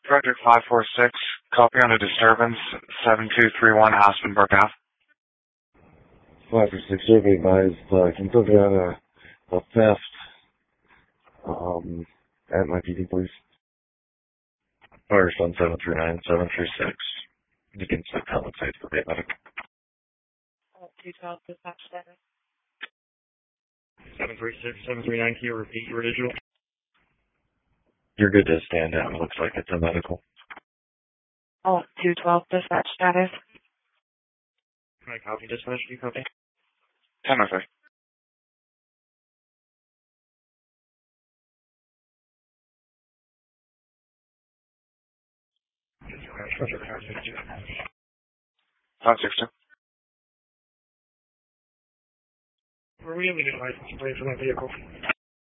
Frederick 546, copy on a disturbance, 7231 Aspenbrook Ave. 546 survey advised, can you on a theft, at my PD, please? Firestone 739-736. You can still compensate for the medic. 212 dispatch status. 736-739, can you repeat your digital? You're good to stand down. It looks like it's a medical. 212 dispatch status. Can I copy dispatch? Do you copy? 10 okay. Five 62. Were we able to get license plates on my vehicle?